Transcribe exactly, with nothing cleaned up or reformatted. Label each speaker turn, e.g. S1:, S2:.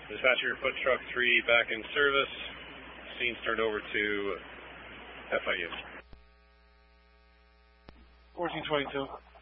S1: Dispatcher, foot truck three back in service. Scene's turned over to F I U.
S2: fourteen twenty-two.